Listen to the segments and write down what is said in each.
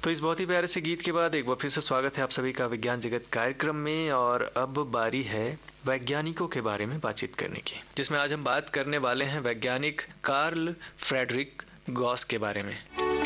तो इस बहुत ही प्यारे से गीत के बाद एक बार फिर से स्वागत है आप सभी का विज्ञान जगत कार्यक्रम में। और अब बारी है वैज्ञानिकों के बारे में बातचीत करने की, जिसमें आज हम बात करने वाले हैं वैज्ञानिक कार्ल फ्रेडरिक गॉस के बारे में।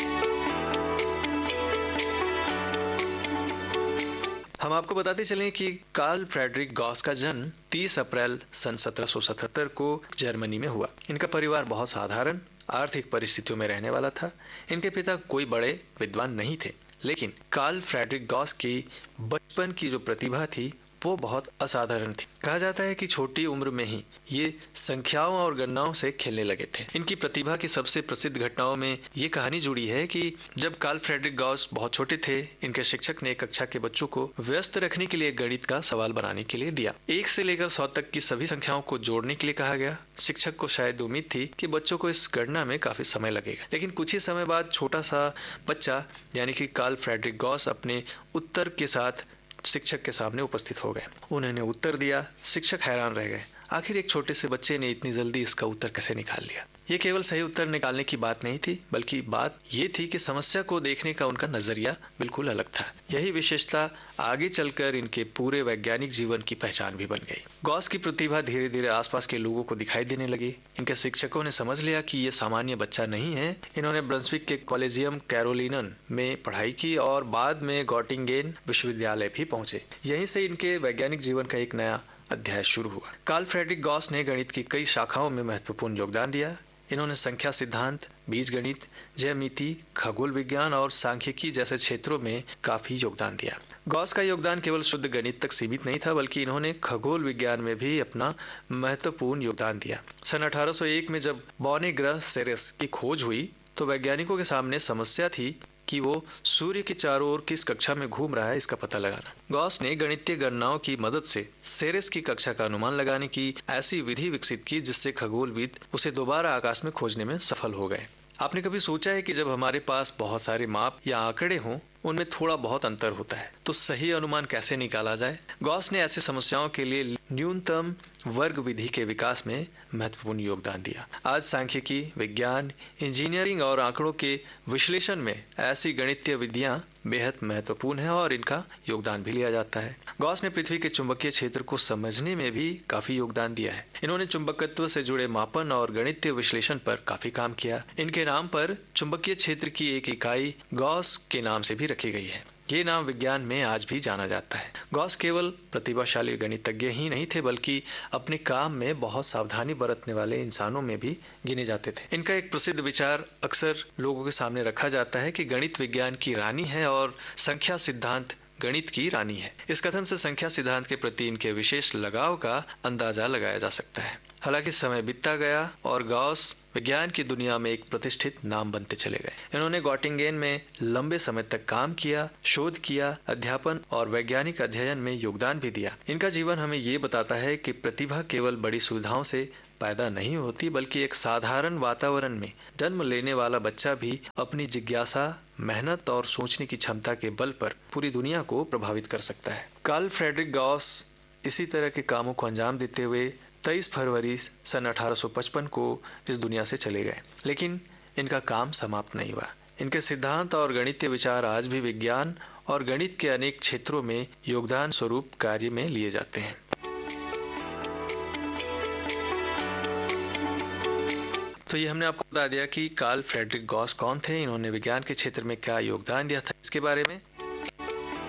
हम आपको बताते चलें कि कार्ल फ्रेडरिक गॉस का जन्म 30 अप्रैल सन 1777 को जर्मनी में हुआ। इनका परिवार बहुत साधारण आर्थिक परिस्थितियों में रहने वाला था। इनके पिता कोई बड़े विद्वान नहीं थे, लेकिन कार्ल फ्रेडरिक गॉस की बचपन की जो प्रतिभा थी वो बहुत असाधारण थी। कहा जाता है कि छोटी उम्र में ही ये संख्याओं और गणनाओं से खेलने लगे थे। इनकी प्रतिभा की सबसे प्रसिद्ध घटनाओं में ये कहानी जुड़ी है कि जब कार्ल फ्रेडरिक गॉस बहुत छोटे थे, इनके शिक्षक ने कक्षा के बच्चों को व्यस्त रखने के लिए गणित का सवाल बनाने के लिए दिया। 1 से लेकर 100 तक की सभी संख्याओं को जोड़ने के लिए कहा गया। शिक्षक को शायद उम्मीद थी कि बच्चों को इस गणना में काफी समय लगेगा, लेकिन कुछ ही समय बाद छोटा सा बच्चा यानी कि कार्ल फ्रेडरिक गॉस अपने उत्तर के साथ शिक्षक के सामने उपस्थित हो गए। उन्होंने उत्तर दिया। शिक्षक हैरान रह गए, आखिर एक छोटे से बच्चे ने इतनी जल्दी इसका उत्तर कैसे निकाल लिया। ये केवल सही उत्तर निकालने की बात नहीं थी, बल्कि बात ये थी कि समस्या को देखने का उनका नजरिया बिल्कुल अलग था। यही विशेषता आगे चलकर इनके पूरे वैज्ञानिक जीवन की पहचान भी बन गई। गॉस की प्रतिभा धीरे धीरे आसपास के लोगों को दिखाई देने लगी। इनके शिक्षकों ने समझ लिया कि ये सामान्य बच्चा नहीं है। इन्होंने ब्रंसविक के कॉलेजियम कैरोलिनन में पढ़ाई की और बाद में गॉटिंगेन विश्वविद्यालय भी पहुंचे। यहीं से इनके वैज्ञानिक जीवन का एक नया अध्याय शुरू हुआ। कार्ल फ्रेडरिक गॉस ने गणित की कई शाखाओं में महत्वपूर्ण योगदान दिया। इन्होंने संख्या सिद्धांत, बीजगणित, ज्यामिति, खगोल विज्ञान और सांख्यिकी जैसे क्षेत्रों में काफी योगदान दिया। गॉस का योगदान केवल शुद्ध गणित तक सीमित नहीं था, बल्कि इन्होंने खगोल विज्ञान में भी अपना महत्वपूर्ण योगदान दिया। सन 1801 में जब बौने ग्रह सेरेस की खोज हुई तो वैज्ञानिकों के सामने समस्या थी कि वो सूर्य के चारों ओर किस कक्षा में घूम रहा है इसका पता लगाना। गॉस ने गणितीय गणनाओं की मदद से सेरेस की कक्षा का अनुमान लगाने की ऐसी विधि विकसित की जिससे खगोलविद उसे दोबारा आकाश में खोजने में सफल हो गए। आपने कभी सोचा है कि जब हमारे पास बहुत सारे माप या आंकड़े हों, उनमें थोड़ा बहुत अंतर होता है, तो सही अनुमान कैसे निकाला जाए? गॉस ने ऐसी समस्याओं के लिए न्यूनतम वर्ग विधि के विकास में महत्वपूर्ण योगदान दिया। आज सांख्यिकी, विज्ञान, इंजीनियरिंग और आंकड़ों के विश्लेषण में ऐसी गणितीय विधियां बेहद महत्वपूर्ण है और इनका योगदान भी लिया जाता है। गॉस ने पृथ्वी के चुंबकीय क्षेत्र को समझने में भी काफी योगदान दिया है। इन्होंने चुंबकत्व से जुड़े मापन और गणितीय विश्लेषण पर काफी काम किया। इनके नाम पर चुंबकीय क्षेत्र की एक इकाई गॉस के नाम से भी रखी गई है। ये नाम विज्ञान में आज भी जाना जाता है। गॉस केवल प्रतिभाशाली गणितज्ञ ही नहीं थे, बल्कि अपने काम में बहुत सावधानी बरतने वाले इंसानों में भी गिने जाते थे। इनका एक प्रसिद्ध विचार अक्सर लोगों के सामने रखा जाता है कि गणित विज्ञान की रानी है और संख्या सिद्धांत गणित की रानी है। इस कथन से संख्या सिद्धांत के प्रति इनके विशेष लगाव का अंदाजा लगाया जा सकता है। हालांकि समय बीतता गया और गॉस विज्ञान की दुनिया में एक प्रतिष्ठित नाम बनते चले गए। इन्होंने गॉटिंगेन में लंबे समय तक काम किया, शोध किया, अध्यापन और वैज्ञानिक अध्ययन में योगदान भी दिया। इनका जीवन हमें ये बताता है कि प्रतिभा केवल बड़ी सुविधाओं से पैदा नहीं होती, बल्कि एक साधारण वातावरण में जन्म लेने वाला बच्चा भी अपनी जिज्ञासा, मेहनत और सोचने की क्षमता के बल पर पूरी दुनिया को प्रभावित कर सकता है। कार्ल फ्रेडरिक गॉस इसी तरह के कामों को अंजाम देते हुए 23 फरवरी सन 1855 को इस दुनिया से चले गए, लेकिन इनका काम समाप्त नहीं हुआ। इनके सिद्धांत और गणितीय विचार आज भी विज्ञान और गणित के अनेक क्षेत्रों में योगदान स्वरूप कार्य में लिए जाते हैं। तो ये हमने आपको बता दिया कि कार्ल फ्रेडरिक गॉस कौन थे, इन्होंने विज्ञान के क्षेत्र में क्या योगदान दिया था इसके बारे में।